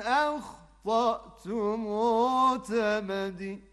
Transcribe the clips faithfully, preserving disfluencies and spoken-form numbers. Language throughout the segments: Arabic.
أخطأت معتمدي.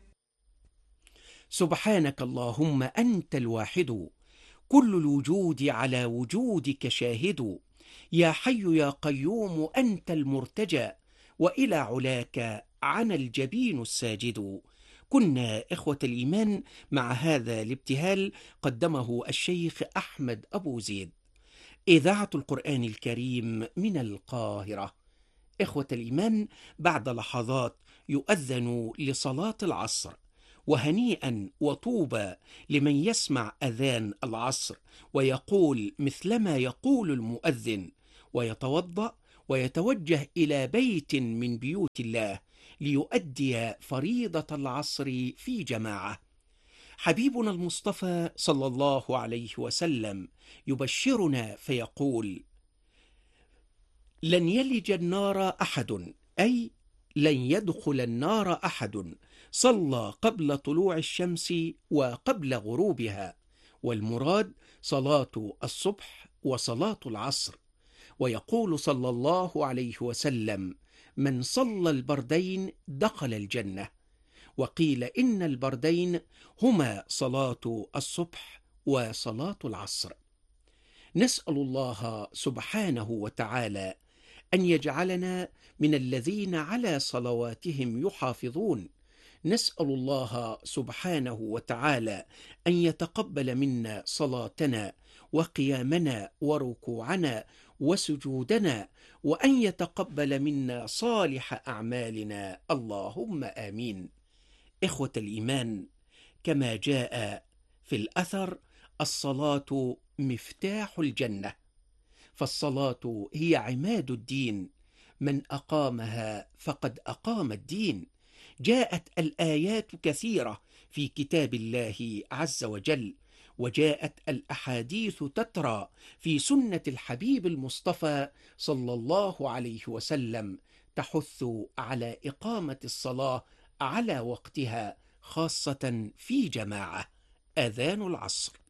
سبحانك اللهم أنت الواحد، كل الوجود على وجودك شاهد. يا حي يا قيوم أنت المرتجى، وإلى علاك عن الجبين الساجد. كنا إخوة الإيمان مع هذا الابتهال قدمه الشيخ أحمد أبو زيد، إذاعة القرآن الكريم من القاهرة. إخوة الإيمان، بعد لحظات يؤذن لصلاة العصر، وهنيئا وطوبى لمن يسمع أذان العصر ويقول مثلما يقول المؤذن، ويتوضأ ويتوجه إلى بيت من بيوت الله ليؤدي فريضة العصر في جماعة. حبيبنا المصطفى صلى الله عليه وسلم يبشرنا فيقول: لن يلج النار أحد، أي لن يدخل النار أحد صلى قبل طلوع الشمس وقبل غروبها، والمراد صلاة الصبح وصلاة العصر. ويقول صلى الله عليه وسلم: من صلى البردين دخل الجنة. وقيل إن البردين هما صلاة الصبح وصلاة العصر. نسأل الله سبحانه وتعالى أن يجعلنا من الذين على صلواتهم يحافظون. نسأل الله سبحانه وتعالى أن يتقبل منا صلاتنا وقيامنا وركوعنا وسجودنا، وأن يتقبل منا صالح أعمالنا، اللهم آمين. إخوة الإيمان، كما جاء في الأثر: الصلاة مفتاح الجنة، فالصلاة هي عماد الدين، من أقامها فقد أقام الدين. جاءت الآيات كثيرة في كتاب الله عز وجل، وجاءت الأحاديث تترى في سنة الحبيب المصطفى صلى الله عليه وسلم تحث على إقامة الصلاة على وقتها، خاصة في جماعة. آذان العصر.